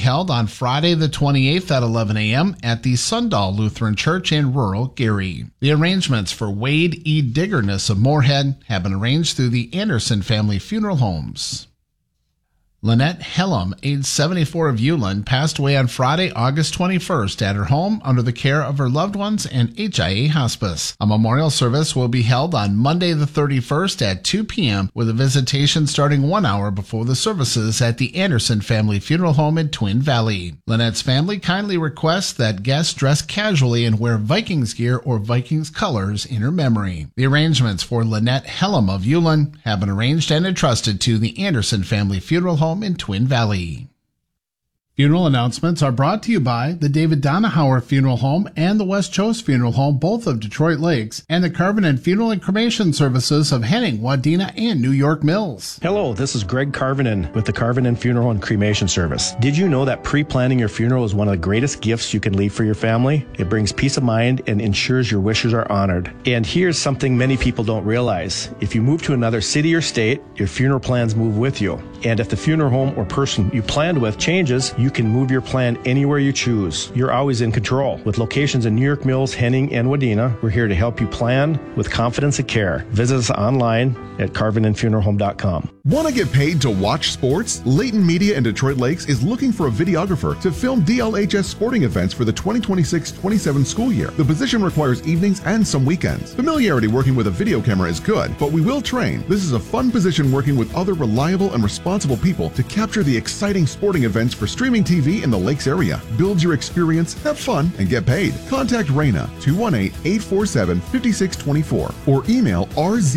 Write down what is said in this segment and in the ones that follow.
held on Friday the 28th at 11 a.m. at the Sundahl Lutheran Church in rural Gary. The arrangements for Wade E. Diggerness of Moorhead have been arranged through the Anderson Family Funeral Homes. Lynette Hellam, age 74 of Ulen, passed away on Friday, August 21st at her home under the care of her loved ones and HIA Hospice. A memorial service will be held on Monday the 31st at 2 p.m. with a visitation starting 1 hour before the services at the Anderson Family Funeral Home in Twin Valley. Lynette's family kindly requests that guests dress casually and wear Vikings gear or Vikings colors in her memory. The arrangements for Lynette Hellam of Ulen have been arranged and entrusted to the Anderson Family Funeral Home in Twin Valley. Funeral announcements are brought to you by the David Donahauer Funeral Home and the West Chose Funeral Home, both of Detroit Lakes, and the Carvinen Funeral and Cremation Services of Henning, Wadena, and New York Mills. Hello, this is Greg Carvinen with the Carvinen Funeral and Cremation Service. Did you know that pre-planning your funeral is one of the greatest gifts you can leave for your family? It brings peace of mind and ensures your wishes are honored. And here's something many people don't realize. If you move to another city or state, your funeral plans move with you. And if the funeral home or person you planned with changes, you can move your plan anywhere you choose. You're always in control. With locations in New York Mills, Henning, and Wadena, we're here to help you plan with confidence and care. Visit us online at carvinenfuneralhome.com. Want to get paid to watch sports? Layton Media in Detroit Lakes is looking for a videographer to film DLHS sporting events for the 2026-27 school year. The position requires evenings and some weekends. Familiarity working with a video camera is good, but we will train. This is a fun position working with other reliable and responsible people to capture the exciting sporting events for streaming TV in the Lakes area. Build your experience, have fun, and get paid. Contact Raina 218-847-5624 or email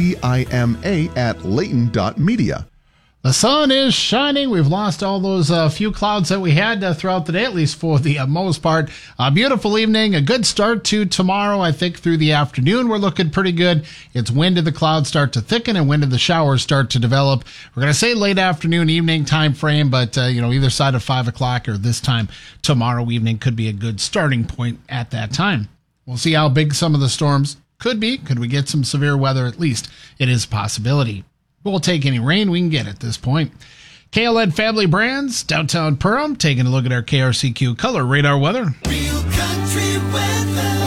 rzima@layton.media. The sun is shining. We've lost all those few clouds that we had throughout the day, at least for the most part. A beautiful evening, a good start to tomorrow. I think through the afternoon we're looking pretty good. It's when did the clouds start to thicken and when did the showers start to develop? We're going to say late afternoon, evening time frame, but either side of 5 o'clock or this time tomorrow evening could be a good starting point at that time. We'll see how big some of the storms could be. Could we get some severe weather? At least it is a possibility. We'll take any rain we can get at this point. KLN Family Brands, downtown Perham, taking a look at our KRCQ Color Radar weather. Real country weather.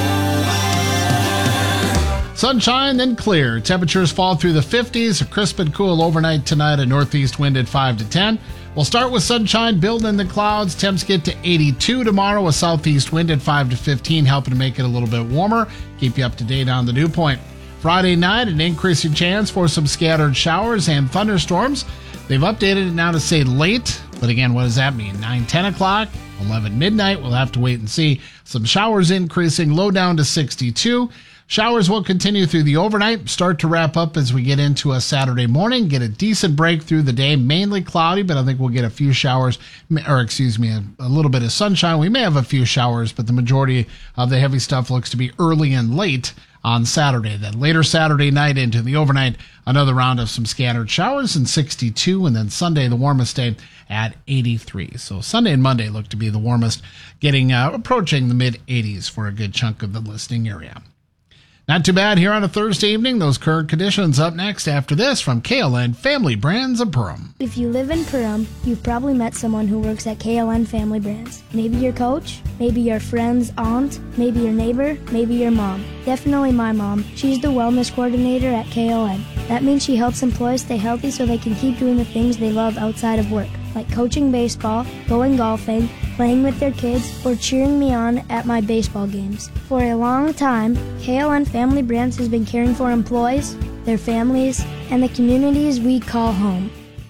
Sunshine, then clear. Temperatures fall through the 50s. A crisp and cool overnight tonight. A northeast wind at 5 to 10. We'll start with sunshine, build in the clouds. Temps get to 82 tomorrow. A southeast wind at 5 to 15, helping to make it a little bit warmer. Keep you up to date on the dew point. Friday night, an increasing chance for some scattered showers and thunderstorms. They've updated it now to say late, but again, what does that mean? 9, 10 o'clock, 11 midnight, we'll have to wait and see. Some showers increasing, low down to 62. Showers will continue through the overnight, start to wrap up as we get into a Saturday morning, get a decent break through the day, mainly cloudy, but I think we'll get a few showers, a little bit of sunshine. We may have a few showers, but the majority of the heavy stuff looks to be early and late on Saturday. Then later Saturday night into the overnight, another round of some scattered showers and 62, and then Sunday, the warmest day at 83. So Sunday and Monday look to be the warmest, getting approaching the mid-80s for a good chunk of the listening area. Not too bad here on a Thursday evening. Those current conditions up next after this from KLN Family Brands of Perham. If you live in Perham, you've probably met someone who works at KLN Family Brands. Maybe your coach, maybe your friend's aunt, maybe your neighbor, maybe your mom. Definitely my mom. She's the wellness coordinator at KLN. That means she helps employees stay healthy so they can keep doing the things they love outside of work, like coaching baseball, going golfing, playing with their kids, or cheering me on at my baseball games. For a long time, KLN Family Brands has been caring for employees, their families, and the communities we call home.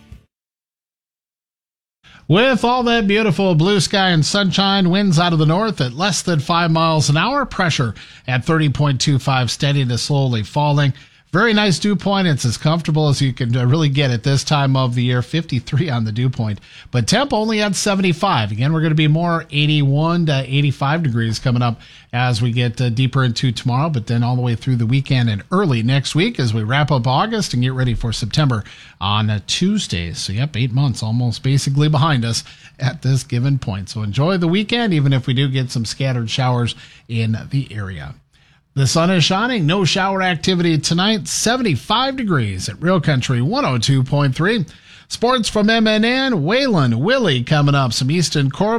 With all that beautiful blue sky and sunshine, winds out of the north at less than 5 miles an hour, pressure at 30.25, steady to slowly falling. Very nice dew point. It's as comfortable as you can really get at this time of the year. 53 on the dew point, but temp only at 75. Again, we're going to be more 81 to 85 degrees coming up as we get deeper into tomorrow, but then all the way through the weekend and early next week as we wrap up August and get ready for September on Tuesdays. So, 8 months almost basically behind us at this given point. So enjoy the weekend, even if we do get some scattered showers in the area. The sun is shining. No shower activity tonight. 75 degrees at Real Country 102.3. Sports from MNN. Waylon Willie coming up. Some Easton Corbin.